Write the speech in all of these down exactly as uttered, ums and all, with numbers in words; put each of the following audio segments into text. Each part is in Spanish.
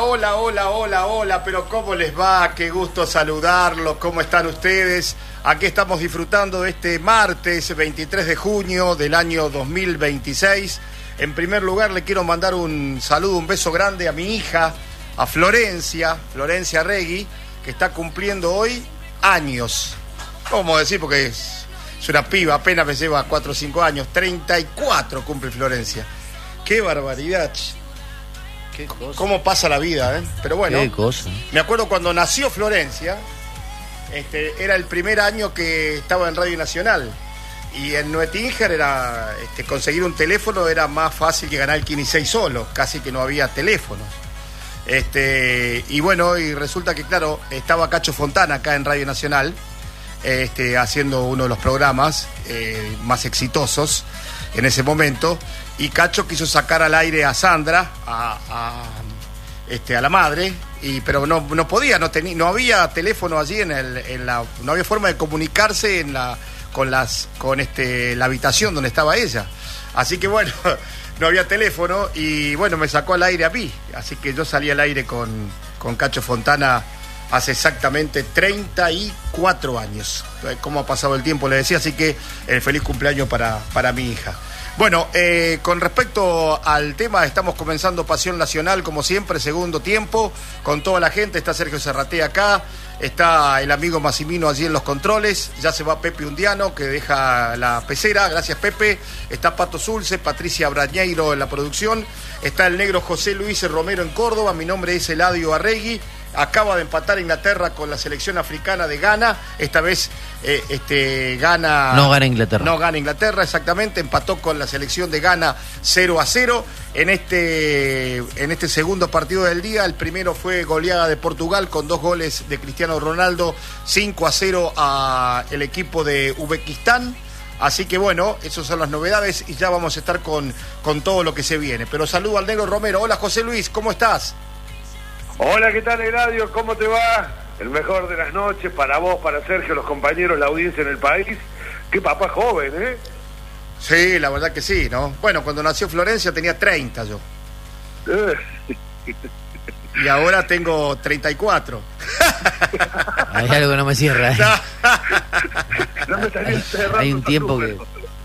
hola, hola, hola, hola, pero ¿cómo les va? Qué gusto saludarlos, ¿cómo están ustedes? Aquí estamos disfrutando de este martes veintitrés de junio del año dos mil veintiséis. En primer lugar le quiero mandar un saludo, un beso grande a mi hija, a Florencia, Florencia Regui, que está cumpliendo hoy años. ¿Cómo decir? Porque es, es una piba, apenas me lleva cuatro o cinco años, treinta y cuatro cumple Florencia. ¡Qué barbaridad! Qué cosa. ¿Cómo pasa la vida, eh? Pero bueno, qué cosa. Me acuerdo cuando nació Florencia, este, era el primer año que estaba en Radio Nacional. Y en Nuetinger era, este, conseguir un teléfono era más fácil que ganar el quince y seis solo, casi que no había teléfonos. Este, y bueno, y resulta que claro, estaba Cacho Fontana acá en Radio Nacional, este, haciendo uno de los programas eh, más exitosos en ese momento, y Cacho quiso sacar al aire a Sandra, a, a, este, a la madre, y, pero no, no podía, no, tenía, no había teléfono allí, en, el, en la, no había forma de comunicarse en la, con, las, con este, la habitación donde estaba ella. Así que bueno, no había teléfono y bueno, me sacó al aire a mí. Así que yo salí al aire con, con Cacho Fontana hace exactamente treinta y cuatro años. ¿Cómo ha pasado el tiempo? Le decía, así que el feliz cumpleaños para, para mi hija. Bueno, eh, con respecto al tema, estamos comenzando Pasión Nacional, como siempre, segundo tiempo, con toda la gente. Está Sergio Serraté acá, está el amigo Massimino allí en los controles, ya se va Pepe Undiano, que deja la pecera, gracias Pepe. Está Pato Zulce, Patricia Brañeiro en la producción, está el negro José Luis Romero en Córdoba, mi nombre es Eladio Arregui. Acaba de empatar Inglaterra con la selección africana de Ghana. Esta vez eh, este, gana... No gana Inglaterra. No gana Inglaterra, exactamente. Empató con la selección de Ghana cero a cero. En este, en este segundo partido del día, el primero fue goleada de Portugal con dos goles de Cristiano Ronaldo, cinco a cero a el equipo de Uzbekistán. Así que bueno, esas son las novedades y ya vamos a estar con, con todo lo que se viene. Pero saludo al negro Romero. Hola José Luis, ¿cómo estás? Hola, ¿qué tal, Eladio? ¿Cómo te va? El mejor de las noches para vos, para Sergio, los compañeros, la audiencia en el país. Qué papá joven, ¿eh? Sí, la verdad que sí, ¿no? Bueno, cuando nació Florencia tenía treinta yo. Y ahora tengo treinta y cuatro. Hay algo que no me cierra, ¿eh? No me estaría encerrando. Hay un tiempo que...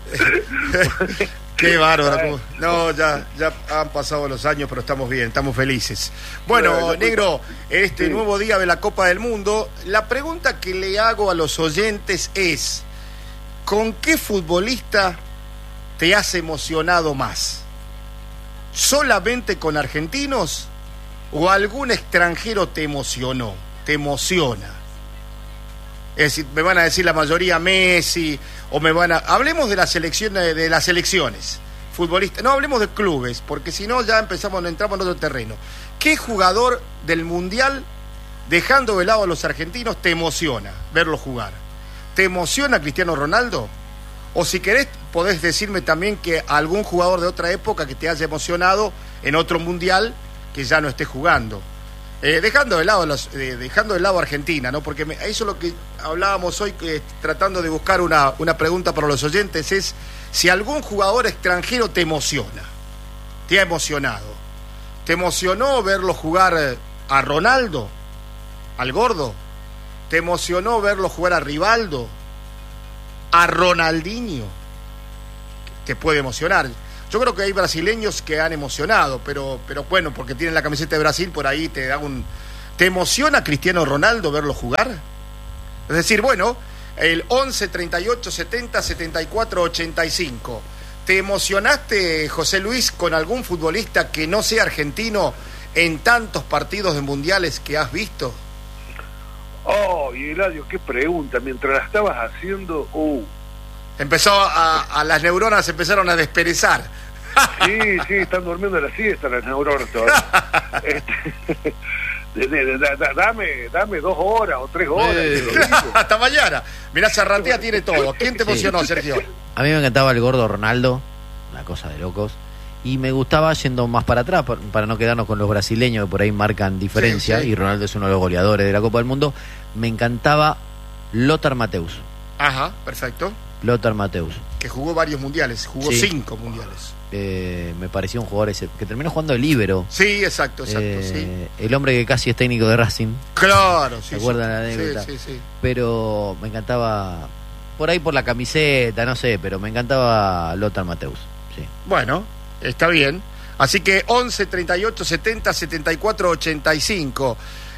Qué bárbaro. No, ya, ya han pasado los años, pero estamos bien, estamos felices. Bueno, negro, este sí. Nuevo día de la Copa del Mundo, la pregunta que le hago a los oyentes es, ¿con qué futbolista te has emocionado más? ¿Solamente con argentinos o algún extranjero te emocionó, te emociona? Es decir, me van a decir la mayoría Messi, o me van a... Hablemos de la selección, de, de las selecciones futbolistas. No hablemos de clubes, porque si no ya empezamos, entramos en otro terreno. ¿Qué jugador del Mundial, dejando de lado a los argentinos, te emociona verlo jugar? ¿Te emociona Cristiano Ronaldo? O si querés, podés decirme también que algún jugador de otra época que te haya emocionado en otro Mundial que ya no esté jugando. Eh, dejando de lado los, eh, dejando de lado Argentina, ¿no? Porque me, eso es lo que hablábamos hoy, eh, tratando de buscar una, una pregunta para los oyentes, es si algún jugador extranjero te emociona, te ha emocionado. ¿Te emocionó verlo jugar a Ronaldo, al gordo? ¿Te emocionó verlo jugar a Rivaldo, a Ronaldinho? Te puede emocionar. Yo creo que hay brasileños que han emocionado, pero, pero bueno, porque tienen la camiseta de Brasil, por ahí te da un... ¿Te emociona Cristiano Ronaldo verlo jugar? Es decir, bueno, el once, treinta y ocho, setenta, setenta y cuatro, ochenta y cinco. ¿Te emocionaste, José Luis, con algún futbolista que no sea argentino en tantos partidos de mundiales que has visto? Oh, y Eladio, qué pregunta. Mientras la estabas haciendo... Uh. Empezó a, a las neuronas empezaron a desperezar. Sí, sí, están durmiendo la siesta las neuronas todavía. Este, de, de, de, de, dame, dame dos horas o tres horas. Eh, hasta mañana. Mirá, Serratea tiene todo. ¿Quién te emocionó, sí. Sergio? A mí me encantaba el gordo Ronaldo, una cosa de locos. Y me gustaba yendo más para atrás, para no quedarnos con los brasileños que por ahí marcan diferencia. Sí, sí. Y Ronaldo es uno de los goleadores de la Copa del Mundo. Me encantaba Lothar Matthäus. Ajá, perfecto. Lothar Matthäus. que jugó varios mundiales, jugó Sí. cinco mundiales. Eh, me pareció un jugador ese, que terminó jugando de líbero. Sí, exacto, exacto, Eh, sí. El hombre que casi es técnico de Racing. Claro, sí. ¿Se acuerdan la sí, anécdota? sí, sí, sí. Pero me encantaba, por ahí por la camiseta, no sé, pero me encantaba Lothar Matthäus. Sí. Bueno, está bien. Así que once, treinta y ocho, setenta, setenta y cuatro, ochenta y cinco.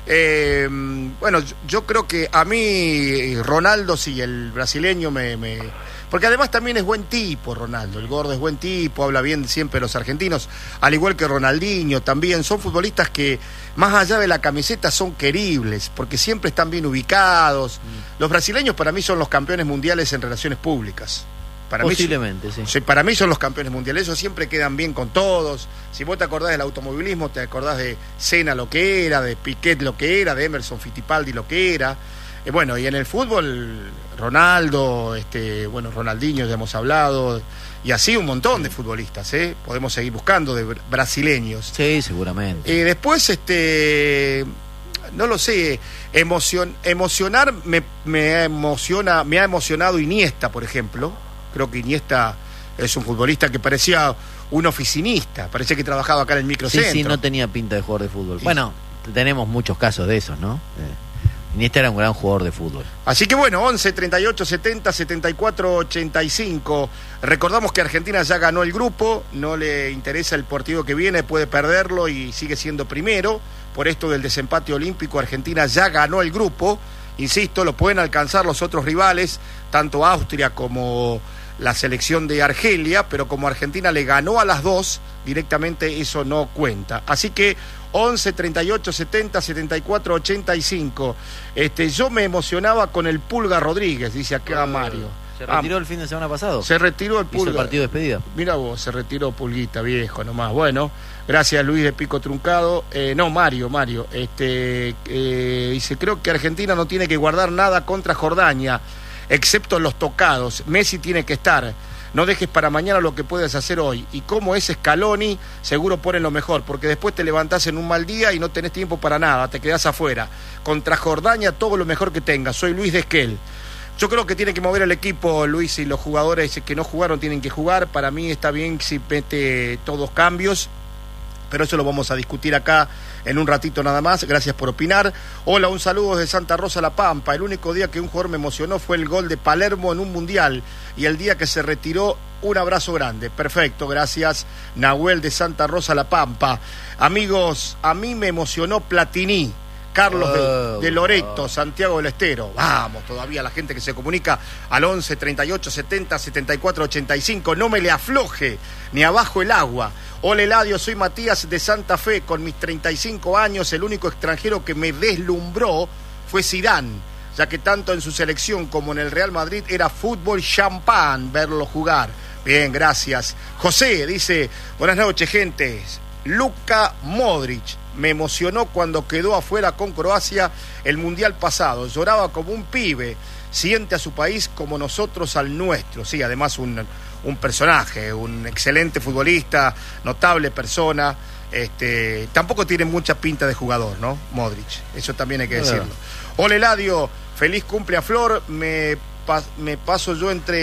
Eh, bueno, yo, yo creo que a mí Ronaldo, sí, el brasileño me, me... Porque además también es buen tipo Ronaldo, el gordo es buen tipo, habla bien siempre de los argentinos, al igual que Ronaldinho también, son futbolistas que más allá de la camiseta son queribles, porque siempre están bien ubicados. Mm. Los brasileños para mí son los campeones mundiales en relaciones públicas. Para Posiblemente, mí, sí. sí. Para mí son los campeones mundiales, ellos siempre quedan bien con todos. Si vos te acordás del automovilismo, te acordás de Senna lo que era, de Piquet lo que era, de Emerson Fittipaldi lo que era. Eh, bueno, y en el fútbol, Ronaldo, este, bueno, Ronaldinho ya hemos hablado, y así un montón de futbolistas, ¿eh? Podemos seguir buscando de br- brasileños. Sí, seguramente. Eh, después, este... no lo sé, emocion, emocionar me, me emociona, me ha emocionado Iniesta, por ejemplo. Creo que Iniesta es un futbolista que parecía un oficinista, parecía que trabajaba acá en el microcentro. Sí, sí, no tenía pinta de jugador de fútbol. Sí. Bueno, tenemos muchos casos de esos, ¿no? Eh, Iniesta era un gran jugador de fútbol. Así que bueno, once, treinta y ocho, setenta, setenta y cuatro, ochenta y cinco. Recordamos que Argentina ya ganó el grupo, no le interesa el partido que viene, puede perderlo y sigue siendo primero. Por esto del desempate olímpico, Argentina ya ganó el grupo. Insisto, lo pueden alcanzar los otros rivales, tanto Austria como la selección de Argelia, pero como Argentina le ganó a las dos, directamente eso no cuenta. Así que once, treinta y ocho, setenta, setenta y cuatro, ochenta y cinco. Este, yo me emocionaba con el Pulga Rodríguez, dice acá Mario. ¿Se retiró ah, el fin de semana pasado? Se retiró el Pulga. ¿Hizo el partido de despedida? Mira vos, se retiró Pulguita, viejo nomás. Bueno, gracias Luis de Pico Truncado. Eh, no, Mario, Mario. Este, eh, dice, creo que Argentina no tiene que guardar nada contra Jordania, excepto los tocados. Messi tiene que estar. No dejes para mañana lo que puedes hacer hoy. Y como es Scaloni, seguro ponen lo mejor, porque después te levantás en un mal día y no tenés tiempo para nada, te quedás afuera. Contra Jordania, todo lo mejor que tengas. Soy Luis de Esquel. Yo creo que tiene que mover el equipo, Luis, y los jugadores que no jugaron tienen que jugar. Para mí está bien si mete todos cambios, pero eso lo vamos a discutir acá en un ratito nada más. Gracias por opinar. Hola, un saludo desde Santa Rosa La Pampa. El único día que un jugador me emocionó fue el gol de Palermo en un mundial, y el día que se retiró, un abrazo grande. Perfecto, gracias Nahuel de Santa Rosa La Pampa. Amigos, a mí me emocionó Platini, Carlos oh, de, de Loreto, oh. Santiago del Estero. Vamos, todavía la gente que se comunica al once, treinta y ocho, setenta, setenta y cuatro, ochenta y cinco. No me le afloje ni abajo el agua. Hola Eladio, soy Matías de Santa Fe. Con mis treinta y cinco años, el único extranjero que me deslumbró fue Zidane, ya que tanto en su selección como en el Real Madrid era fútbol champán verlo jugar. Bien, gracias. José dice, buenas noches, gente. Luka Modric me emocionó cuando quedó afuera con Croacia el Mundial pasado. Lloraba como un pibe. Siente a su país como nosotros al nuestro. Sí, además un, un personaje, un excelente futbolista, notable persona. Este, tampoco tiene mucha pinta de jugador, ¿no? Modric, eso también hay que decirlo. Hola Eladio, feliz cumple a Flor. Me, pa, me paso yo entre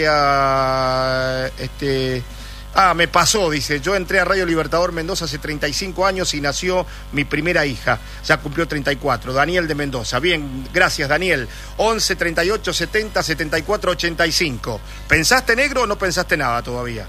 a... este Ah, me pasó, dice, yo entré a Radio Libertador Mendoza hace treinta y cinco años y nació mi primera hija, ya cumplió treinta y cuatro, Daniel de Mendoza. Bien, gracias Daniel. once, treinta y ocho, setenta, setenta y cuatro, ochenta y cinco. ¿Pensaste, negro, o no pensaste nada todavía?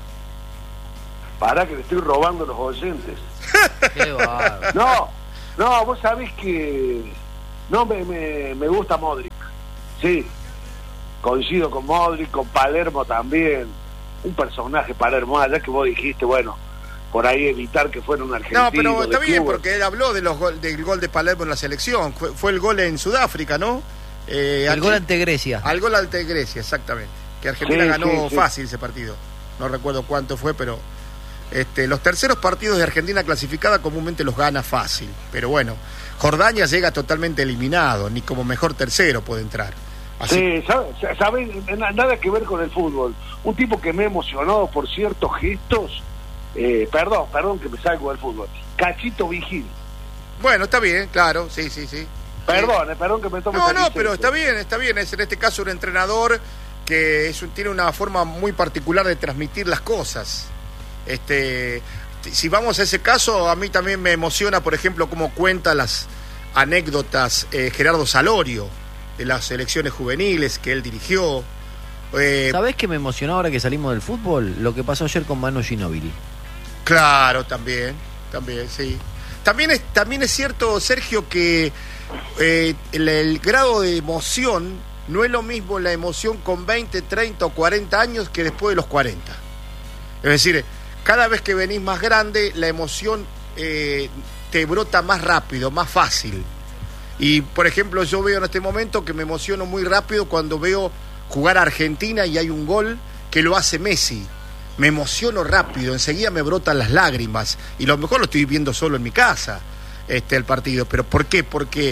Pará que le estoy robando los oyentes. Qué bárbaro. No, no, vos sabés que no me, me, me gusta Modric. Sí, coincido con Modric, con Palermo también. Un personaje Palermo, allá que vos dijiste, bueno, por ahí evitar que fuera un argentino. No, pero está bien, clubes. porque él habló de los gol, del gol de Palermo en la selección. Fue, fue el gol en Sudáfrica, ¿no? Eh, el al, gol ante Grecia. Al gol ante Grecia, exactamente. Que Argentina sí, ganó sí, sí. fácil ese partido. No recuerdo cuánto fue, pero este, los terceros partidos de Argentina clasificada comúnmente los gana fácil. Pero bueno, Jordania llega totalmente eliminado, ni como mejor tercero puede entrar. Así. Sí, ¿sabes? ¿Sabe? Nada que ver con el fútbol. Un tipo que me emocionó por ciertos gestos. Eh, perdón, perdón que me salgo del fútbol. Cachito Vigil. Bueno, está bien, claro, sí, sí, sí. Perdón, eh, perdón que me tome No, esa no, licencia. pero está bien, está bien. Es en este caso un entrenador porque es un, tiene una forma muy particular de transmitir las cosas. Este, si vamos a ese caso, a mí también me emociona, por ejemplo, cómo cuenta las anécdotas eh, Gerardo Salorio de las selecciones juveniles que él dirigió. Eh, ¿Sabés qué me emocionó ahora que salimos del fútbol? Lo que pasó ayer con Manu Ginóbili. Claro, también, también, sí. También es, también es cierto, Sergio, que eh, el, el grado de emoción no es lo mismo la emoción con veinte, treinta o cuarenta años que después de los cuarenta. Es decir, cada vez que venís más grande, la emoción eh, te brota más rápido, más fácil. Y, por ejemplo, yo veo en este momento que me emociono muy rápido cuando veo jugar a Argentina y hay un gol que lo hace Messi. Me emociono rápido, enseguida me brotan las lágrimas. Y lo mejor lo estoy viendo solo en mi casa, este, el partido. ¿Pero por qué? Porque,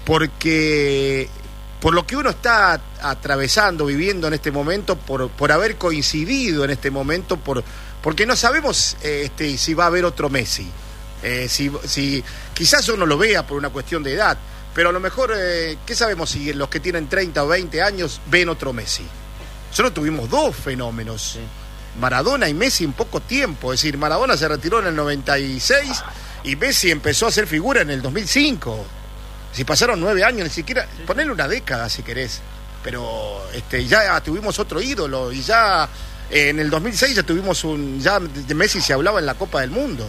porque por lo que uno está atravesando, viviendo en este momento, por, por haber coincidido en este momento, por, porque no sabemos este, si va a haber otro Messi. Eh, si, si quizás yo no lo vea por una cuestión de edad, pero a lo mejor, eh, ¿qué sabemos si los que tienen treinta o veinte años ven otro Messi? Solo tuvimos dos fenómenos, sí. Maradona y Messi en poco tiempo. Es decir, Maradona se retiró en el noventa y seis y Messi empezó a hacer figura en el dos mil cinco. Si pasaron nueve años, ni siquiera, sí. Ponele una década si querés, pero este, ya tuvimos otro ídolo y ya eh, en el dos mil seis ya tuvimos un, ya de Messi se hablaba en la Copa del Mundo.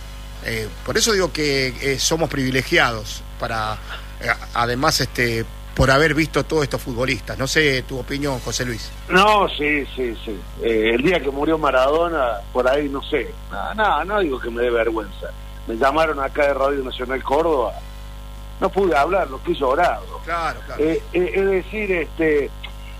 Eh, por eso digo que eh, somos privilegiados para... Además, este, por haber visto todos estos futbolistas. No sé tu opinión, José Luis. No, sí, sí, sí. Eh, el día que murió Maradona, por ahí, no sé. No, no, no digo que me dé vergüenza. Me llamaron acá de Radio Nacional Córdoba. No pude hablar, lo que hizo llorado. Claro, claro. Eh, eh, es decir, este,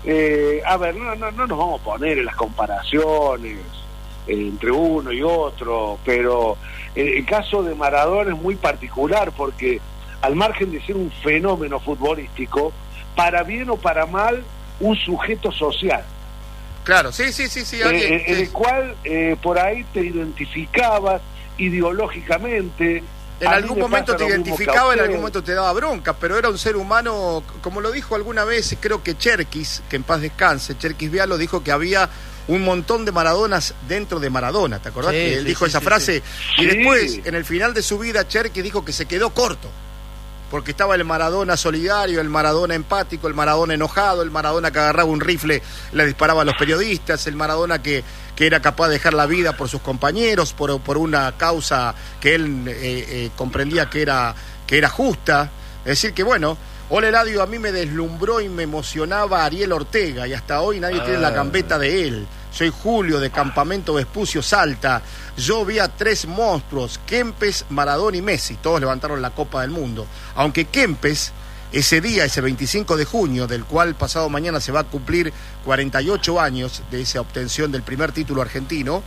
eh, a ver, no, no, no nos vamos a poner en las comparaciones eh, entre uno y otro, pero el, el caso de Maradona es muy particular porque al margen de ser un fenómeno futbolístico, para bien o para mal, un sujeto social. Claro, sí, sí, sí, sí. Alguien, eh, en el cual eh, por ahí te identificabas ideológicamente. En algún momento te identificaba, en algún momento te daba bronca, pero era un ser humano, como lo dijo alguna vez, creo que Cherkis, que en paz descanse, Cherkis Vialo dijo que había un montón de Maradonas dentro de Maradona, ¿te acordás? Sí, que él sí, dijo sí, esa sí, frase, sí. Y sí. Después, en el final de su vida, Cherkis dijo que se quedó corto. Porque estaba el Maradona solidario, el Maradona empático, el Maradona enojado, el Maradona que agarraba un rifle, le disparaba a los periodistas, el Maradona que, que era capaz de dejar la vida por sus compañeros, por, por una causa que él eh, eh, comprendía que era, que era justa. Es decir que, bueno, Ole Eladio, a mí me deslumbró y me emocionaba Ariel Ortega, y hasta hoy nadie ah. tiene la gambeta de él. Soy Julio, de Campamento Vespucio, Salta. Yo vi a tres monstruos, Kempes, Maradona y Messi. Todos levantaron la Copa del Mundo. Aunque Kempes, ese día, ese veinticinco de junio, del cual pasado mañana se va a cumplir cuarenta y ocho años de esa obtención del primer título argentino,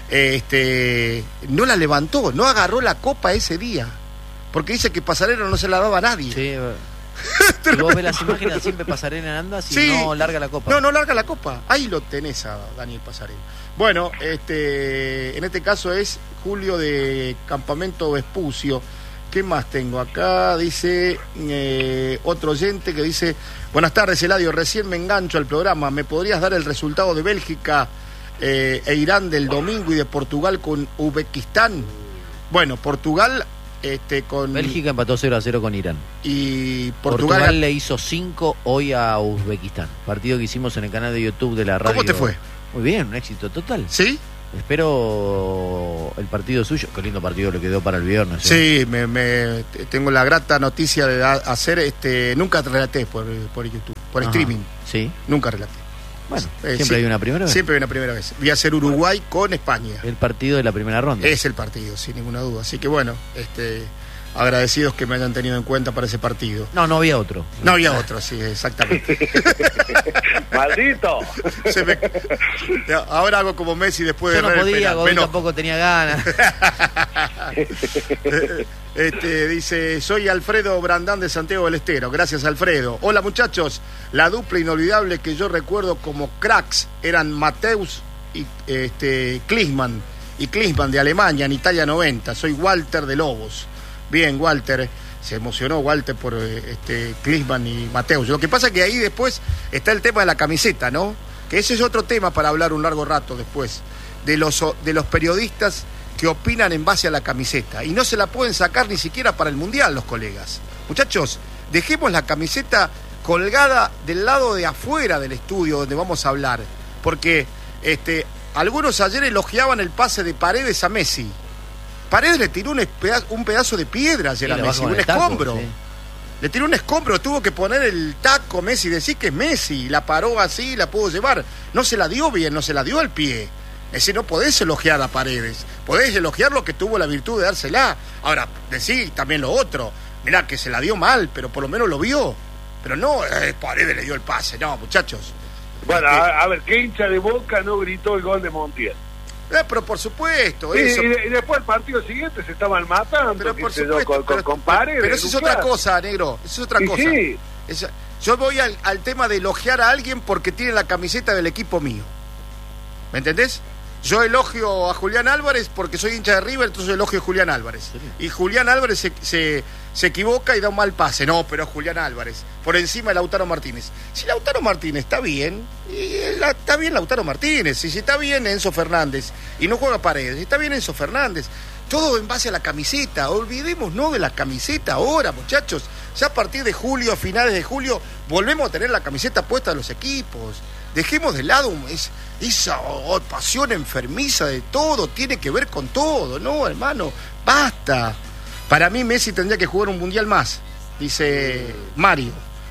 este, no la levantó, no agarró la Copa ese día. Porque dice que Pasarela no se la daba a nadie. Sí, y vos ves las imágenes, siempre Pasarela anda si sí. no larga la copa. No, no larga la copa. Ahí lo tenés a Daniel Pasarela. Bueno, este, en este caso es Julio de Campamento Vespucio. ¿Qué más tengo acá? Dice eh, otro oyente que dice: buenas tardes, Eladio, recién me engancho al programa. ¿Me podrías dar el resultado de Bélgica eh, e Irán del domingo y de Portugal con Uzbekistán? Bueno, Portugal... Este, con... Bélgica empató cero a cero con Irán. Y Portugal, Portugal le hizo cinco hoy a Uzbekistán. Partido que hicimos en el canal de YouTube de la radio. ¿Cómo te fue? Muy bien, un éxito total. ¿Sí? Espero el partido suyo. Qué lindo partido le quedó para el viernes. Sí, ¿eh? me, me, tengo la grata noticia de hacer. este Nunca relaté por, por YouTube, por Ajá. streaming. Sí. Nunca relaté. Bueno, eh, siempre sí, hay una primera vez. Siempre hay una primera vez. Voy a hacer Uruguay con España. El partido de la primera ronda. Es el partido, sin ninguna duda. Así que bueno, este, agradecidos que me hayan tenido en cuenta para ese partido. No, no había otro. No había otro, sí, exactamente. ¡Maldito! Se me... Ahora hago como Messi después Yo de... Yo no podía, Godoy tampoco tenía ganas. Este, dice: soy Alfredo Brandán de Santiago del Estero. Gracias, Alfredo. Hola, muchachos. La dupla inolvidable que yo recuerdo como cracks eran Mateus y este, Klinsmann y Klinsmann de Alemania en Italia noventa. Soy Walter de Lobos. Bien, Walter. Se emocionó Walter por este, Klinsmann y Mateus. Lo que pasa es que ahí después está el tema de la camiseta, ¿no? que ese es otro tema para hablar un largo rato después, de los, de los periodistas que opinan en base a la camiseta, y no se la pueden sacar ni siquiera para el Mundial los colegas. Muchachos, dejemos la camiseta colgada del lado de afuera del estudio donde vamos a hablar, porque este, algunos ayer elogiaban el pase de Paredes a Messi. Paredes le tiró un pedazo, un pedazo de piedra ayer a Messi, un escombro. Taco, sí. Le tiró un escombro, tuvo que poner el taco Messi, decir que es Messi, la paró así, la pudo llevar. No se la dio bien, no se la dio al pie. Es decir, no podés elogiar a Paredes, podés elogiar lo que tuvo la virtud de dársela. Ahora, decir también lo otro, mirá que se la dio mal, pero por lo menos lo vio. Pero no, eh, Paredes le dio el pase, no, muchachos. Bueno, este... a, a ver, ¿qué hincha de Boca no gritó el gol de Montiel? Eh, pero por supuesto, sí, eso. Y, de, y después el partido siguiente se estaban matando, pero por supuesto, yo, con, pero, con Paredes. Pero eso es otra cosa, negro, eso es otra y cosa. Sí. Esa, yo voy al, al tema de elogiar a alguien porque tiene la camiseta del equipo mío. ¿Me entendés? Yo elogio a Julián Álvarez porque soy hincha de River, entonces elogio a Julián Álvarez. ¿Sí? Y Julián Álvarez se, se, se equivoca y da un mal pase. No, pero Julián Álvarez, por encima de Lautaro Martínez. Si Lautaro Martínez está bien, y la, está bien Lautaro Martínez. Y si está bien Enzo Fernández, y no juega Paredes, si está bien Enzo Fernández. Todo en base a la camiseta. Olvidémonos de la camiseta ahora, muchachos. Ya a partir de julio, a finales de julio, volvemos a tener la camiseta puesta de los equipos. Dejemos de lado es, esa oh, pasión enfermiza de todo, tiene que ver con todo, no, hermano, basta. Para mí Messi tendría que jugar un mundial más, dice Mario.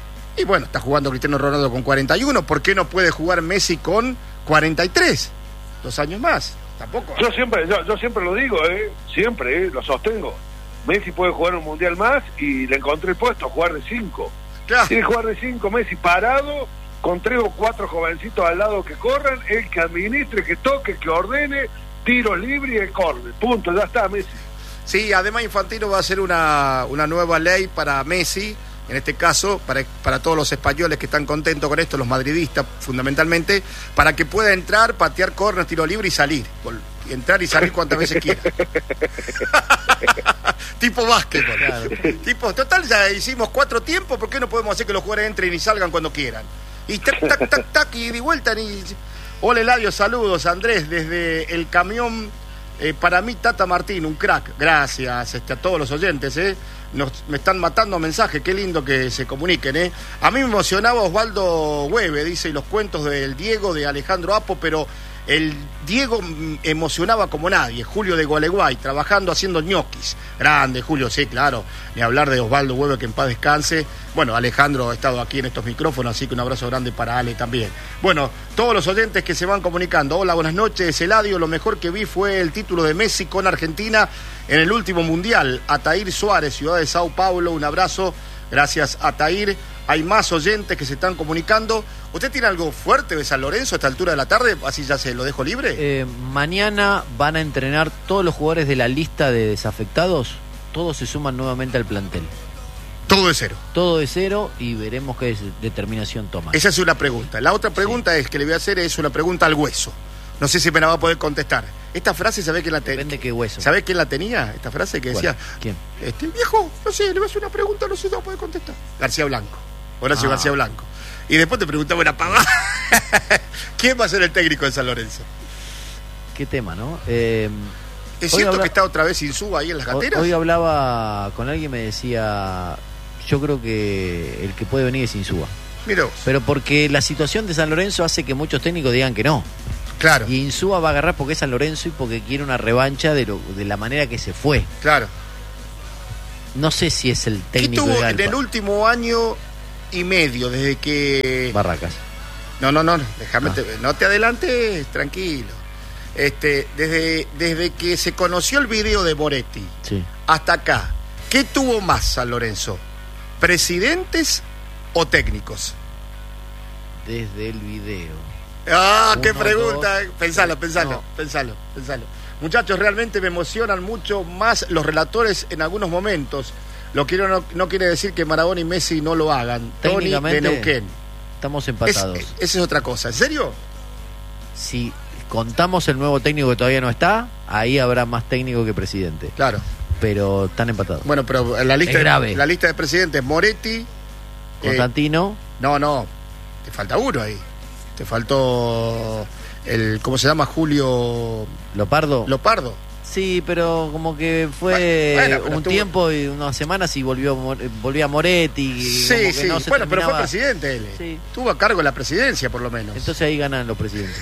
Y bueno, está jugando Cristiano Ronaldo con cuarenta y uno, ¿por qué no puede jugar Messi con cuarenta y tres? Dos años más, tampoco. Yo siempre, yo, yo siempre lo digo, eh, siempre, eh, lo sostengo. Messi puede jugar un mundial más y le encontré el puesto, jugar de cinco. Claro. Tiene que jugar de cinco, Messi parado, con tres o cuatro jovencitos al lado que corran, el que administre, que toque, que ordene, tiro libre y el córner. Punto, ya está Messi. Sí, además Infantino va a hacer una, una nueva ley para Messi, en este caso, para, para todos los españoles que están contentos con esto, los madridistas fundamentalmente, para que pueda entrar, patear córner, tiro libre y salir. Entrar y salir cuantas veces quiera. Tipo básquetbol. Claro. Tipo, total, ya hicimos cuatro tiempos, ¿por qué no podemos hacer que los jugadores entren y salgan cuando quieran? Y tac, tac, tac, tac, y de vuelta. Y... Hola, Eladio, saludos, Andrés, desde el camión. Eh, para mí, Tata Martín, un crack. Gracias este, a todos los oyentes, ¿eh? Nos, me están matando mensajes, qué lindo que se comuniquen, ¿eh? A mí me emocionaba Osvaldo Hueve, dice, y los cuentos del Diego, de Alejandro Apo, pero el Diego emocionaba como nadie. Julio de Gualeguay, trabajando haciendo ñoquis. Grande, Julio, sí, claro. Ni hablar de Osvaldo Hueve, que en paz descanse. Bueno, Alejandro ha estado aquí en estos micrófonos, así que un abrazo grande para Ale también. Bueno, todos los oyentes que se van comunicando. Hola, buenas noches, Eladio. Lo mejor que vi fue el título de Messi con Argentina en el último Mundial. Ataír Suárez, ciudad de Sao Paulo, un abrazo. Gracias, Ataír. Hay más oyentes que se están comunicando. ¿Usted tiene algo fuerte de San Lorenzo a esta altura de la tarde? Así ya se lo dejo libre. Eh, mañana van a entrenar todos los jugadores de la lista de desafectados. Todos se suman nuevamente al plantel. Todo de cero. Todo de cero y veremos qué determinación toman. Esa es una pregunta. La otra pregunta sí. es que le voy a hacer es una pregunta al hueso. No sé si me la va a poder contestar. Esta frase, ¿sabés quién la tenía? Depende qué hueso. ¿Sabés quién la tenía? Esta frase que decía... ¿Quién? Este, el viejo, no sé, le voy a hacer una pregunta, no sé si va a poder contestar. García Blanco. Horacio ah. García Blanco. Y después te preguntaba una pavada. ¿Quién va a ser el técnico de San Lorenzo? Qué tema, ¿no? Eh, ¿Es cierto habla... que está otra vez Insúa ahí en las gateras? Hoy, hoy hablaba con alguien, me decía... Yo creo que el que puede venir es Insúa. Mirá. Pero porque la situación de San Lorenzo hace que muchos técnicos digan que no. Claro. Y Insúa va a agarrar porque es San Lorenzo y porque quiere una revancha de, lo, de la manera que se fue. Claro. No sé si es el técnico ¿Qué tuvo ideal en el último año y medio desde que... Barracas. No, no, no, déjame, ah. te, no te adelantes, tranquilo. Este, desde, desde que se conoció el video de Moretti sí. hasta acá, ¿qué tuvo más San Lorenzo? ¿Presidentes o técnicos? Desde el video. Ah, Uno, qué pregunta. Dos, pensalo, pensalo, no. pensalo, pensalo. Muchachos, realmente me emocionan mucho más los relatores en algunos momentos. Lo quiero no, no quiere decir que Maradona y Messi no lo hagan. Tony de Neuquén. Estamos empatados. Es, esa es otra cosa. ¿En serio? Si contamos el nuevo técnico que todavía no está, ahí habrá más técnico que presidente. Claro. Pero están empatados. Bueno, pero en la lista, es grave. De, la lista de presidentes, Moretti... Constantino... Eh, no, no, te falta uno ahí. Te faltó el, ¿cómo se llama? Julio ¿Lopardo? Lopardo. Sí, pero como que fue bueno, un estuvo... tiempo y unas semanas y volvió volvió a Moretti. Sí, como que sí. No se bueno, terminaba... pero fue presidente él. Sí. Tuvo a cargo la presidencia, por lo menos. Entonces ahí ganan los presidentes.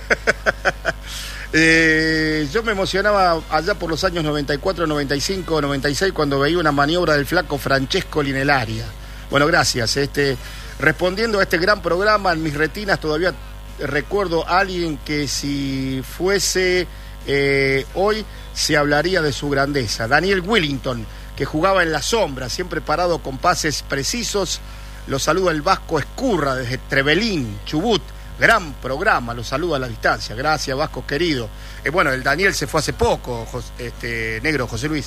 eh, yo me emocionaba allá por los años noventa y cuatro, noventa y cinco, noventa y seis cuando veía una maniobra del flaco Francescoli en el área. Bueno, gracias. Este, respondiendo a este gran programa, en mis retinas todavía recuerdo a alguien que si fuese eh, hoy se hablaría de su grandeza. Daniel Wellington, que jugaba en la sombra, siempre parado con pases precisos. Lo saluda el Vasco Escurra desde Trevelín, Chubut. Gran programa, lo saluda a la distancia. Gracias, Vasco querido. Eh, bueno, el Daniel se fue hace poco, Jos, este negro, José Luis.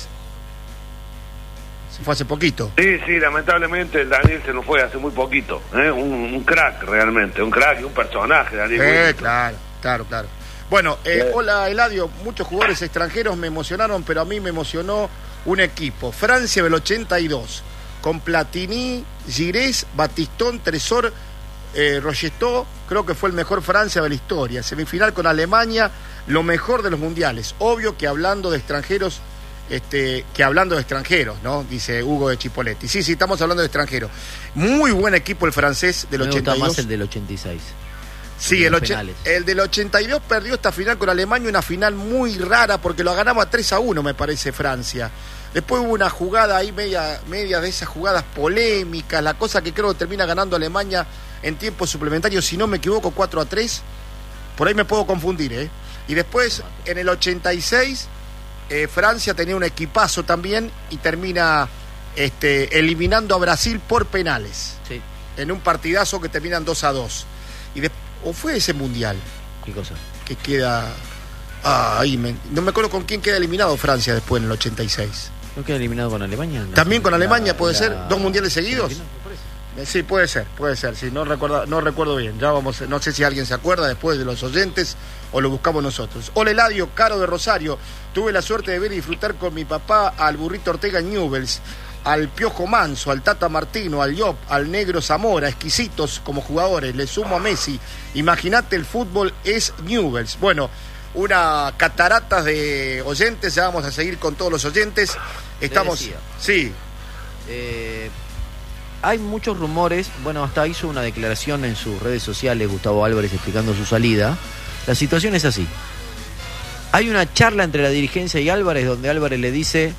Se fue hace poquito. Sí, sí, lamentablemente el Daniel se nos fue hace muy poquito. ¿eh? Un, un crack realmente, un crack y un personaje, Daniel. Eh, claro, claro, claro. Bueno, eh, eh. hola Eladio, muchos jugadores extranjeros me emocionaron, pero a mí me emocionó un equipo. Francia del ochenta y dos, con Platini, Girés, Batistón, Tresor, eh, Rogetó, creo que fue el mejor Francia de la historia. Semifinal con Alemania, lo mejor de los mundiales. Obvio que hablando de extranjeros, este, que hablando de extranjeros, ¿no? Dice Hugo de Chipoletti. Sí, sí, estamos hablando de extranjeros. Muy buen equipo el francés del me ochenta y dos. Me gusta más el del ochenta y seis. Sí, el, och- el del ochenta y dos perdió esta final con Alemania, una final muy rara porque lo ganaba tres a uno, me parece, Francia. Después hubo una jugada ahí, media, media de esas jugadas polémicas, la cosa que creo que termina ganando Alemania en tiempo suplementario, si no me equivoco, cuatro a tres. Por ahí me puedo confundir, ¿eh? Y después, en el ochenta y seis, eh, Francia tenía un equipazo también y termina este, eliminando a Brasil por penales. Sí. En un partidazo que terminan dos a dos. Y después, ¿o fue ese mundial? ¿Qué cosa? Que queda... Ah, ahí me... no me acuerdo con quién queda eliminado Francia después en el ochenta y seis. ¿No queda eliminado con Alemania? No. ¿También con Alemania la, puede la... ser? ¿Dos mundiales seguidos? No, sí, puede ser, puede ser. Sí, no recuerdo, no recuerdo bien. Ya vamos, no sé si alguien se acuerda después de los oyentes o lo buscamos nosotros. Hola Eladio, Caro de Rosario. Tuve la suerte de ver y disfrutar con mi papá al Burrito Ortega en Newell's, al Piojo Manso, al Tata Martino, al Llop, al Negro Zamora, exquisitos como jugadores. Le sumo a Messi. Imagínate, el fútbol es Newell's. Bueno, una catarata de oyentes. Ya vamos a seguir con todos los oyentes. Estamos... Sí. Eh, hay muchos rumores. Bueno, hasta hizo una declaración en sus redes sociales Gustavo Álvarez explicando su salida. La situación es así. Hay una charla entre la dirigencia y Álvarez donde Álvarez le dice: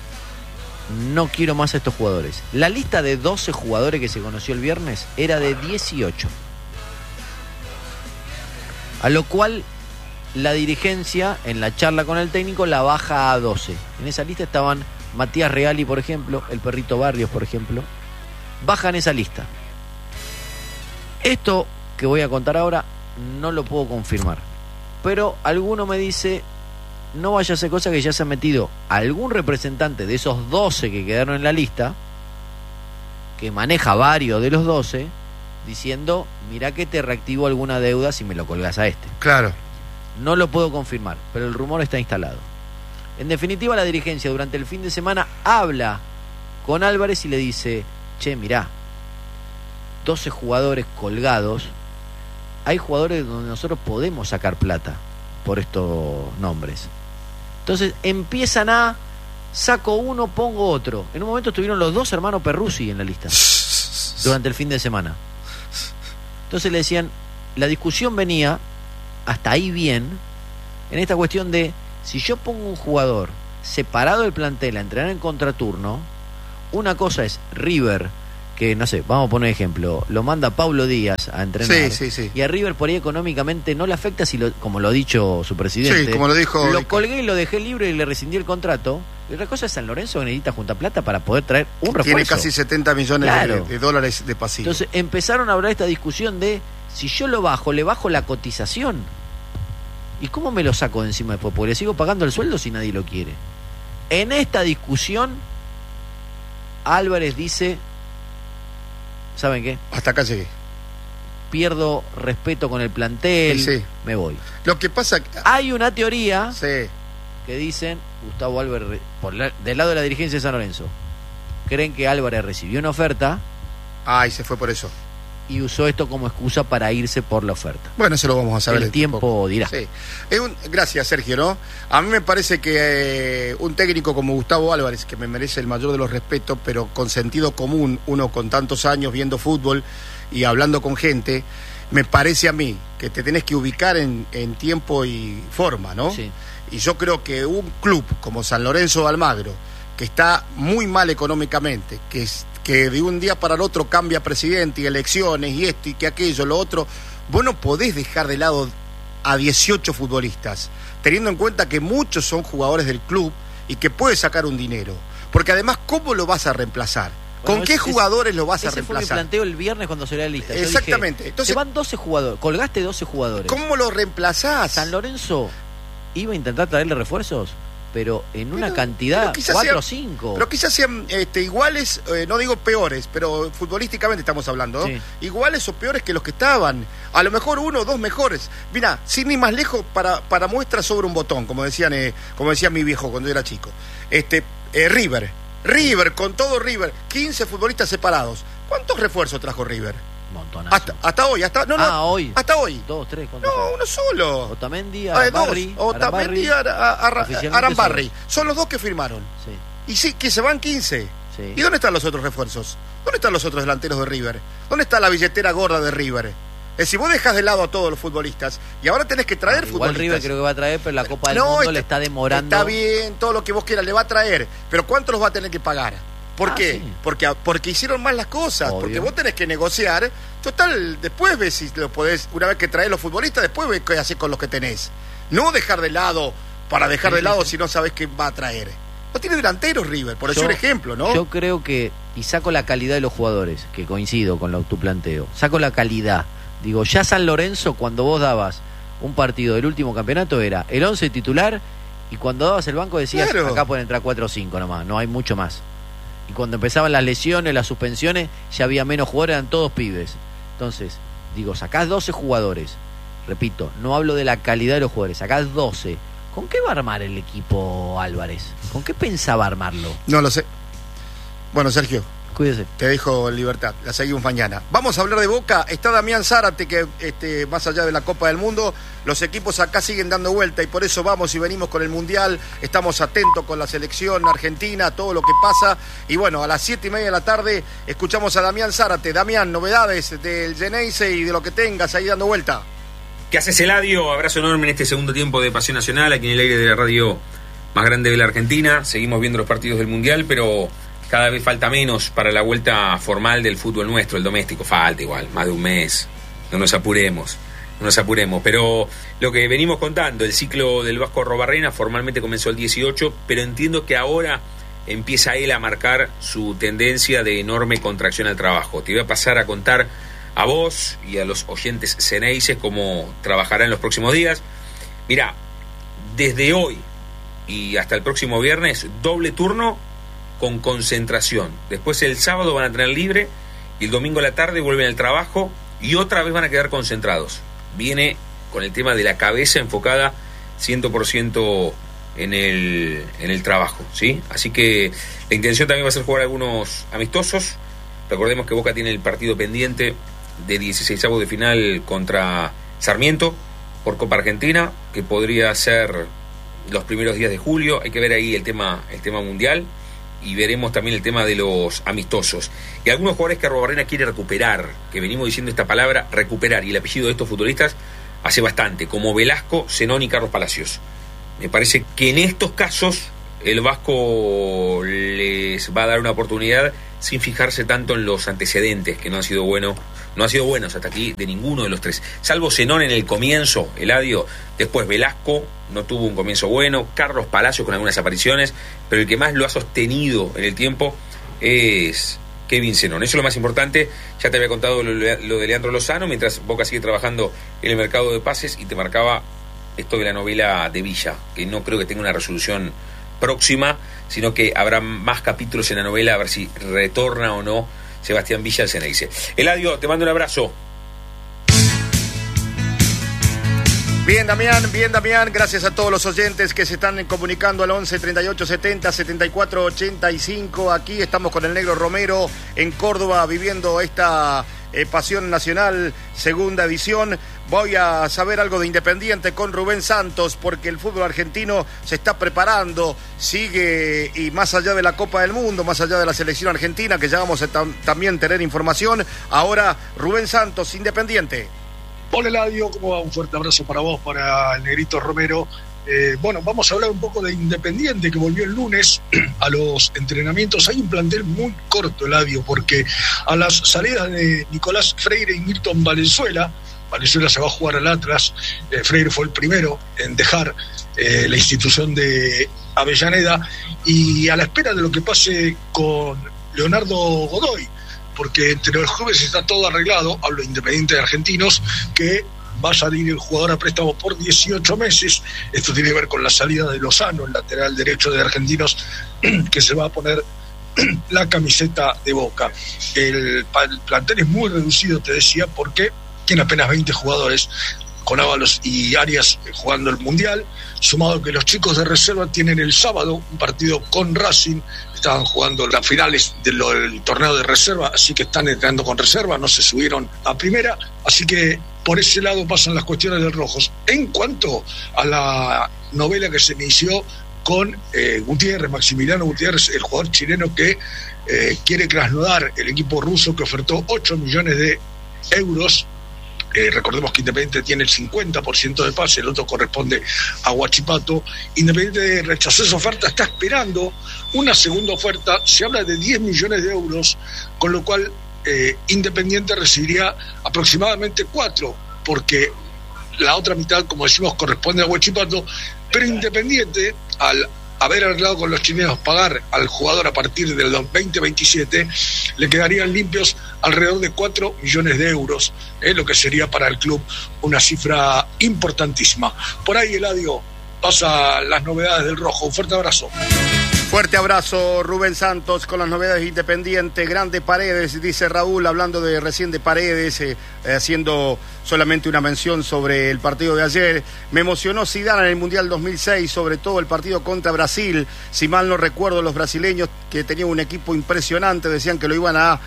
no quiero más a estos jugadores. La lista de doce jugadores que se conoció el viernes era de dieciocho. A lo cual la dirigencia, en la charla con el técnico, la baja a doce. En esa lista estaban Matías Reali, por ejemplo, el Perrito Barrios, por ejemplo. Bajan esa lista. Esto que voy a contar ahora no lo puedo confirmar. Pero alguno me dice... no vaya a ser cosa que ya se ha metido algún representante de esos doce que quedaron en la lista, que maneja varios de los doce, diciendo: mirá que te reactivo alguna deuda si me lo colgás a este. Claro. No lo puedo confirmar, pero el rumor está instalado. En definitiva, la dirigencia durante el fin de semana habla con Álvarez y le dice: che, mirá, doce jugadores colgados, hay jugadores donde nosotros podemos sacar plata por estos nombres. Entonces empiezan a... saco uno, pongo otro. En un momento estuvieron los dos hermanos Perruzzi en la lista durante el fin de semana. Entonces le decían, la discusión venía hasta ahí bien, en esta cuestión de: si yo pongo un jugador separado del plantel a entrenar en contraturno, una cosa es River, que no sé, vamos a poner ejemplo, lo manda Pablo Díaz a entrenar, sí, sí, sí. y a River por ahí económicamente no le afecta, si lo, como lo ha dicho su presidente. Sí, como lo dijo. Lo colgué y lo dejé libre y le rescindí el contrato. Y otra cosa es San Lorenzo, que necesita junta plata para poder traer un refuerzo. Tiene casi setenta millones claro. de, de dólares de pasivo. Entonces empezaron a hablar esta discusión de: si yo lo bajo, le bajo la cotización, ¿y cómo me lo saco de encima después? Porque le sigo pagando el sueldo si nadie lo quiere. En esta discusión, Álvarez dice: ¿saben qué? Hasta acá llegué. Pierdo respeto con el plantel, sí, sí. me voy. Lo que pasa... Hay una teoría sí. que dicen, Gustavo Álvarez, por la, del lado de la dirigencia de San Lorenzo, creen que Álvarez recibió una oferta. Ah, y se fue por eso. y usó esto como excusa para irse por la oferta. Bueno, eso lo vamos a saber. El tiempo poco. dirá. Sí. Es un, gracias, Sergio, ¿no? A mí me parece que eh, un técnico como Gustavo Álvarez, que me merece el mayor de los respetos, pero con sentido común, uno con tantos años viendo fútbol y hablando con gente, me parece a mí que te tenés que ubicar en, en tiempo y forma, ¿no? Sí. Y yo creo que un club como San Lorenzo de Almagro, que está muy mal económicamente, que es que de un día para el otro cambia presidente y elecciones y esto y que aquello, lo otro, vos no podés dejar de lado a dieciocho futbolistas, teniendo en cuenta que muchos son jugadores del club y que puede sacar un dinero. Porque además, ¿cómo lo vas a reemplazar? Bueno, ¿Con qué es, jugadores lo vas a ese reemplazar? Ese fue mi planteo el viernes cuando salió la lista. Yo Exactamente. Dije, Entonces, se van doce jugadores, colgaste doce jugadores. ¿Cómo lo reemplazás? San Lorenzo iba a intentar traerle refuerzos, pero en una pero, cantidad, pero cuatro o sean, cinco. Pero quizás sean este, iguales, eh, no digo peores, pero futbolísticamente estamos hablando, ¿no? Sí. Iguales o peores que los que estaban. A lo mejor uno o dos mejores. Mira, sin ir más lejos, para, para muestra sobre un botón, como decían, eh, como decía mi viejo cuando yo era chico. Este, eh, River. River, con todo River, quince futbolistas separados. ¿Cuántos refuerzos trajo River? Montonazo. Hasta, hasta hoy, hasta no, no, ah, hoy. hasta hoy. Dos, tres, No, uno solo. Otamendi, Ah, Arambarri, dos. Otamendi, Ara- Ara- Arambarri. Son los dos que firmaron. Sí. Y sí, que se van quince. Sí. ¿Y dónde están los otros refuerzos? ¿Dónde están los otros delanteros de River? ¿Dónde está la billetera gorda de River? Es decir, vos dejás de lado a todos los futbolistas y ahora tenés que traer Igual futbolistas. River creo que va a traer, pero la Copa del No, Mundo está, le está demorando. Está bien, todo lo que vos quieras, le va a traer. Pero ¿cuánto los va a tener que pagar? ¿Por Ah, qué? sí. Porque, porque hicieron mal las cosas. Obvio. Porque vos tenés que negociar. Total, después ves si lo podés, una vez que traes los futbolistas, después ves qué haces con los que tenés. No dejar de lado para dejar Sí, de lado sí. si no sabés qué va a traer. No tiene delanteros River, por Yo- decir un ejemplo, ¿no? Yo creo que, y saco la calidad de los jugadores, que coincido con lo, tu planteo, saco la calidad. Digo, ya San Lorenzo, cuando vos dabas un partido del último campeonato, era el once titular, y cuando dabas el banco decías, Claro. acá pueden entrar cuatro o cinco nomás, no hay mucho más. Y cuando empezaban las lesiones, las suspensiones, ya había menos jugadores, eran todos pibes. Entonces, digo, sacás doce jugadores, repito, no hablo de la calidad de los jugadores, sacás doce. ¿Con qué va a armar el equipo Álvarez? ¿Con qué pensaba armarlo? No lo sé. Bueno, Sergio, Cuídese. te dejo en libertad, la seguimos mañana. Vamos a hablar de Boca, está Damián Zárate, que este, más allá de la Copa del Mundo, los equipos acá siguen dando vuelta y por eso vamos y venimos con el Mundial, estamos atentos con la selección argentina, todo lo que pasa, y bueno, a las siete y media de la tarde escuchamos a Damián Zárate. Damián, novedades del Geneise y de lo que tengas ahí dando vuelta. ¿Qué haces, Eladio? Abrazo enorme en este segundo tiempo de Pasión Nacional, aquí en el aire de la radio más grande de la Argentina. Seguimos viendo los partidos del Mundial, pero cada vez falta menos para la vuelta formal del fútbol nuestro, el doméstico. Falta igual, más de un mes. No nos apuremos, no nos apuremos. Pero lo que venimos contando, el ciclo del Vasco Arrobarrena formalmente comenzó el dieciocho, pero entiendo que ahora empieza él a marcar su tendencia de enorme contracción al trabajo. Te voy a pasar a contar a vos y a los oyentes ceneices cómo trabajará en los próximos días. Mirá, desde hoy y hasta el próximo viernes, doble turno con concentración. Después el sábado van a tener libre y el domingo a la tarde vuelven al trabajo y otra vez van a quedar concentrados. Viene con el tema de la cabeza enfocada cien por ciento en el, en el trabajo, ¿sí? Así que la intención también va a ser jugar algunos amistosos. Recordemos que Boca tiene el partido pendiente de dieciseisavos de final contra Sarmiento por Copa Argentina, que podría ser los primeros días de julio. Hay que ver ahí el tema, el tema mundial, y veremos también el tema de los amistosos. Y algunos jugadores que Arrobarrena quiere recuperar, que venimos diciendo esta palabra, recuperar, y el apellido de estos futbolistas hace bastante, como Velasco, Zenón y Carlos Palacios. Me parece que en estos casos el Vasco les va a dar una oportunidad sin fijarse tanto en los antecedentes, que no han sido buenos, no han sido buenos hasta aquí de ninguno de los tres, salvo Zenón en el comienzo, Eladio. Después Velasco no tuvo un comienzo bueno, Carlos Palacios con algunas apariciones, pero el que más lo ha sostenido en el tiempo es Kevin Zenón. Eso es lo más importante. Ya te había contado lo, lo de Leandro Lozano, mientras Boca sigue trabajando en el mercado de pases, y te marcaba esto de la novela de Villa, que no creo que tenga una resolución próxima, sino que habrá más capítulos en la novela, a ver si retorna o no Sebastián Villa al Ceneice. Eladio, te mando un abrazo. Bien, Damián, bien, Damián, gracias a todos los oyentes que se están comunicando al once treinta y ocho setenta setenta y cuatro ochenta y cinco. Aquí estamos con el Negro Romero en Córdoba, viviendo esta eh, Pasión Nacional, segunda edición. Voy a saber algo de Independiente con Rubén Santos, porque el fútbol argentino se está preparando, sigue, y más allá de la Copa del Mundo, más allá de la selección argentina, que ya vamos a tam- también tener información. Ahora, Rubén Santos, Independiente. Hola Eladio, ¿cómo va? Un fuerte abrazo para vos, para el Negrito Romero. Eh, bueno, vamos a hablar un poco de Independiente, que volvió el lunes a los entrenamientos. Hay un plantel muy corto, Eladio, porque a las salidas de Nicolás Freire y Milton Valenzuela, Valenzuela se va a jugar al Atlas, eh, Freire fue el primero en dejar eh, la institución de Avellaneda, y a la espera de lo que pase con Leonardo Godoy, porque entre los clubes está todo arreglado, hablo de Independiente de Argentinos, que va a salir el jugador a préstamo por dieciocho meses. Esto tiene que ver con la salida de Lozano, el lateral derecho de Argentinos, que se va a poner la camiseta de Boca. El, el plantel es muy reducido, te decía, porque tiene apenas veinte jugadores, con Ábalos y Arias jugando el Mundial, sumado que los chicos de reserva tienen el sábado un partido con Racing, estaban jugando las finales del, del torneo de reserva, así que están entrando con reserva, no se subieron a primera, así que por ese lado pasan las cuestiones del Rojos. En cuanto a la novela que se inició con eh, Gutiérrez, Maximiliano Gutiérrez, el jugador chileno que eh, quiere trasladar el equipo ruso, que ofertó ocho millones de euros. Eh, recordemos que Independiente tiene el cincuenta por ciento de pase, el otro corresponde a Huachipato. Independiente rechazó esa oferta, está esperando una segunda oferta, se habla de diez millones de euros, con lo cual eh, Independiente recibiría aproximadamente cuatro, porque la otra mitad, como decimos, corresponde a Huachipato, pero Independiente, al haber arreglado con los chilenos pagar al jugador a partir del veinte veintisiete, le quedarían limpios alrededor de cuatro millones de euros, eh, lo que sería para el club una cifra importantísima. Por ahí, Eladio, pasa las novedades del Rojo. Un fuerte abrazo. Fuerte abrazo, Rubén Santos, con las novedades de Independiente. Grande Paredes, dice Raúl, hablando de recién de Paredes, eh, eh, haciendo solamente una mención sobre el partido de ayer. Me emocionó Zidane en el Mundial dos mil seis, sobre todo el partido contra Brasil. Si mal no recuerdo, los brasileños, que tenían un equipo impresionante, decían que lo iban a,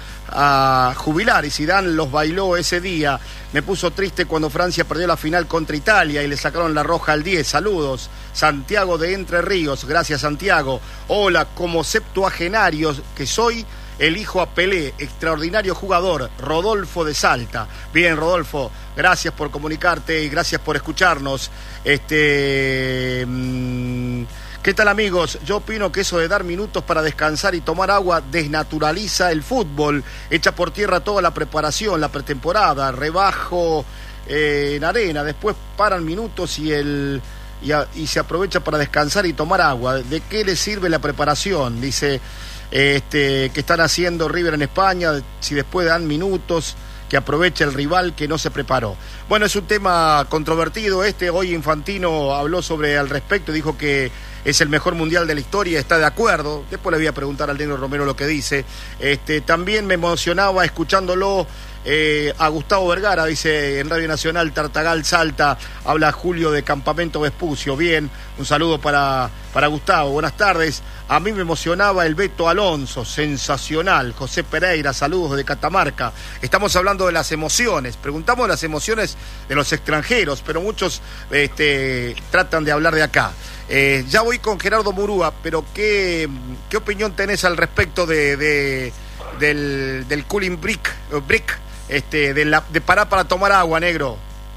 a jubilar, y Zidane los bailó ese día. Me puso triste cuando Francia perdió la final contra Italia y le sacaron la roja al diez. Saludos. Santiago de Entre Ríos, gracias Santiago. Hola, como septuagenario que soy, elijo a Pelé, extraordinario jugador, Rodolfo de Salta. Bien, Rodolfo, gracias por comunicarte y gracias por escucharnos. Este, mmm, ¿qué tal, amigos? Yo opino que eso de dar minutos para descansar y tomar agua desnaturaliza el fútbol, echa por tierra toda la preparación, la pretemporada, rebajo eh, en arena, después paran minutos y el... Y, a, y se aprovecha para descansar y tomar agua. ¿De qué le sirve la preparación? Dice este, que están haciendo River en España, si después dan minutos, que aproveche el rival que no se preparó. Bueno, es un tema controvertido este. Hoy Infantino habló sobre al respecto, dijo que es el mejor mundial de la historia, está de acuerdo. Después le voy a preguntar al Negro Romero lo que dice. Este, también me emocionaba escuchándolo Eh, a Gustavo Vergara, dice en Radio Nacional, Tartagal Salta, habla Julio de Campamento Vespucio. Bien, un saludo para, para Gustavo, buenas tardes. A mí me emocionaba el Beto Alonso, sensacional. José Pereira, saludos de Catamarca. Estamos hablando de las emociones, preguntamos de las emociones de los extranjeros, pero muchos este, tratan de hablar de acá. Eh, ya voy con Gerardo Murúa, pero ¿qué, qué opinión tenés al respecto de, de del, del cooling brick, brick este, de, la, de parar para tomar agua, Negro?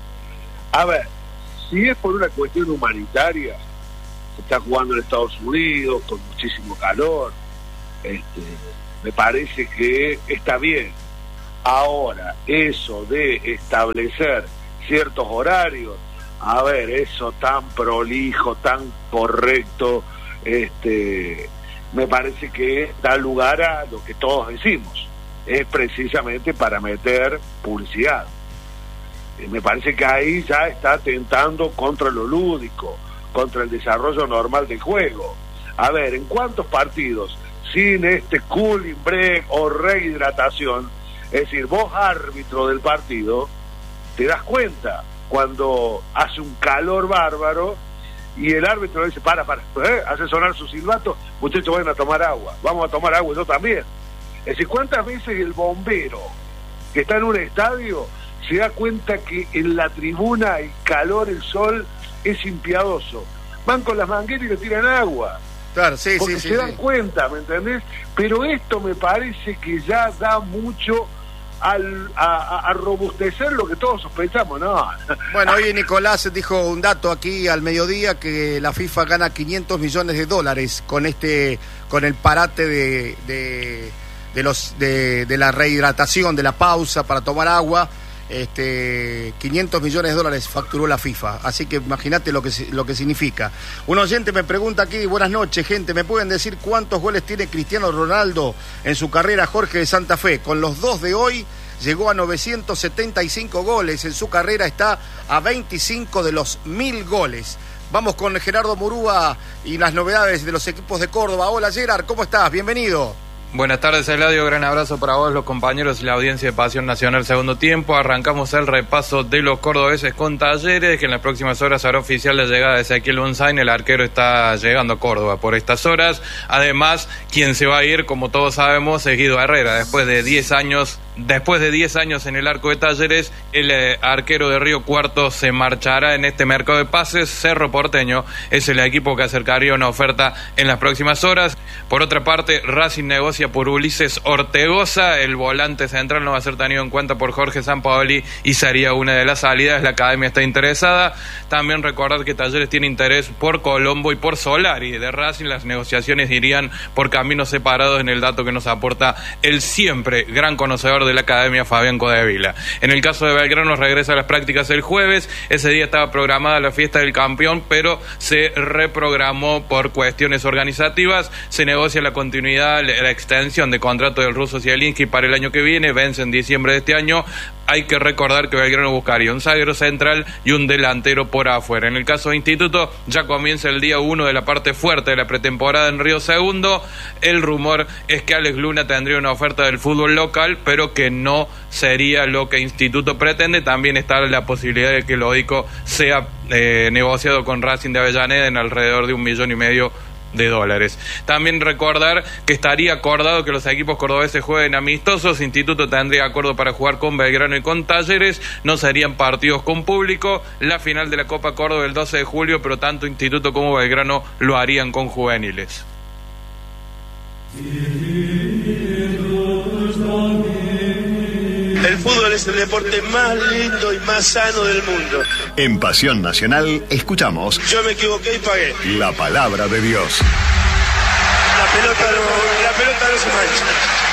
A ver, si es por una cuestión humanitaria, se está jugando en Estados Unidos con muchísimo calor, este, me parece que está bien. Ahora, eso de establecer ciertos horarios, a ver, eso tan prolijo, tan correcto, este, me parece que da lugar a lo que todos decimos, es precisamente para meter publicidad. Me parece que ahí ya está atentando contra lo lúdico, contra el desarrollo normal del juego. A ver, ¿en cuántos partidos sin este cooling break o rehidratación? Es decir, vos, árbitro del partido, te das cuenta cuando hace un calor bárbaro y el árbitro dice, para, para, ¿eh? hace sonar su silbato, muchachos, vayan a tomar agua, vamos a tomar agua, yo también. Es decir, ¿cuántas veces el bombero que está en un estadio, se da cuenta que en la tribuna el calor, el sol, es impiadoso. Van con las mangueras y le tiran agua. Claro, sí, porque sí, se sí, dan sí. cuenta, ¿me entendés? Pero esto me parece que ya da mucho al, a, a, a robustecer lo que todos sospechamos, ¿no? Bueno, hoy Nicolás dijo un dato aquí al mediodía que la FIFA gana quinientos millones de dólares con este, con el parate de, de, de los de, de la rehidratación, de la pausa para tomar agua. Este, quinientos millones de dólares facturó la FIFA, así que imagínate lo que lo que significa. Un oyente me pregunta aquí, buenas noches, gente, ¿me pueden decir cuántos goles tiene Cristiano Ronaldo en su carrera? Jorge de Santa Fe, con los dos de hoy llegó a novecientos setenta y cinco goles, en su carrera está a veinticinco de los mil goles. Vamos con Gerardo Murúa y las novedades de los equipos de Córdoba. Hola Gerard, ¿cómo estás? Bienvenido. Buenas tardes, Eladio. Gran abrazo para vos, los compañeros y la audiencia de Pasión Nacional Segundo Tiempo. Arrancamos el repaso de los cordobeses con Talleres, que en las próximas horas hará oficial la llegada de Ezequiel Unzain. El arquero está llegando a Córdoba por estas horas. Además, quien se va a ir, como todos sabemos, es Guido Herrera. Después de diez años, después de diez años en el arco de Talleres, el eh, arquero de Río Cuarto se marchará en este mercado de pases. Cerro Porteño es el equipo que acercaría una oferta en las próximas horas. Por otra parte, Racing negocia por Ulises Ortegoza. El volante central no va a ser tenido en cuenta por Jorge Sampaoli y sería una de las salidas. La academia está interesada. También recordar que Talleres tiene interés por Colombo y por Solari. De Racing las negociaciones irían por caminos separados, en el dato que nos aporta el siempre gran conocedor de la academia, Fabián Codevila. En el caso de Belgrano, regresa a las prácticas el jueves. Ese día estaba programada la fiesta del campeón, pero se reprogramó por cuestiones organizativas. Se negocia la continuidad, la extensión de contrato del ruso Zielinski para el año que viene, vence en diciembre de este año. Hay que recordar que Belgrano buscaría un zaguero central y un delantero por afuera. En el caso de Instituto, ya comienza el día uno de la parte fuerte de la pretemporada en Río Segundo. El rumor es que Alex Luna tendría una oferta del fútbol local, pero que no sería lo que Instituto pretende. También está la posibilidad de que Lodico sea eh, negociado con Racing de Avellaneda en alrededor de un millón y medio de dólares. También recordar que estaría acordado que los equipos cordobeses jueguen amistosos. Instituto tendría acuerdo para jugar con Belgrano y con Talleres. No serían partidos con público. La final de la Copa Córdoba el doce de julio, pero tanto Instituto como Belgrano lo harían con juveniles. El fútbol es el deporte más lindo y más sano del mundo. En Pasión Nacional escuchamos Yo me equivoqué y pagué. la palabra de Dios. La pelota no, la pelota no se mancha.